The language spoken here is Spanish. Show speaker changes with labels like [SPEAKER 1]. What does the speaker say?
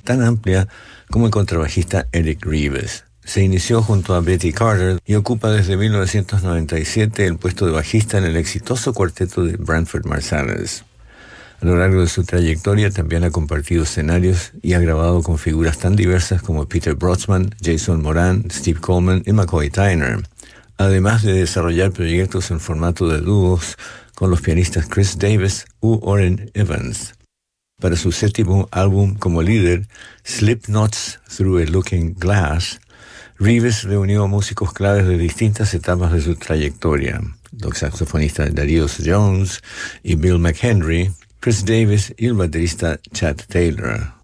[SPEAKER 1] tan amplia como el contrabajista Eric Reeves. Se inició junto a Betty Carter y ocupa desde 1997 el puesto de bajista en el exitoso cuarteto de Branford Marsalis. A lo largo de su trayectoria también ha compartido escenarios y ha grabado con figuras tan diversas como Peter Brötzmann, Jason Moran, Steve Coleman y McCoy Tyner, además de desarrollar proyectos en formato de dúos con los pianistas Chris Davis u Orrin Evans. Para su séptimo álbum como líder, Slipknot's Through a Looking Glass, Reeves reunió a músicos claves de distintas etapas de su trayectoria: los saxofonistas Darius Jones y Bill McHenry, Chris Davis y el baterista Chad Taylor.